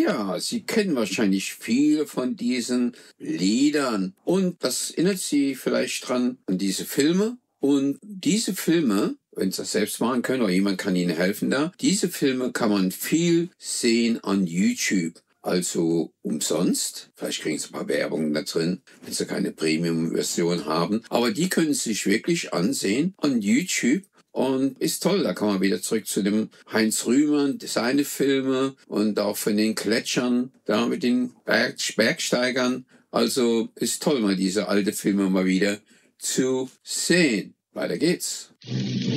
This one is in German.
Ja, Sie kennen wahrscheinlich viele von diesen Liedern. Und das erinnert Sie vielleicht dran an diese Filme. Und diese Filme, wenn Sie das selbst machen können oder jemand kann Ihnen helfen da, diese Filme kann man viel sehen an YouTube. Also umsonst. Vielleicht kriegen Sie ein paar Werbungen da drin, wenn Sie keine Premium-Version haben. Aber die können Sie sich wirklich ansehen an YouTube. Und ist toll, da kann man wieder zurück zu dem Heinz Rühmann, seine Filme und auch von den Gletschern, da mit den Bergsteigern. Also ist toll, mal diese alte Filme mal wieder zu sehen. Weiter geht's.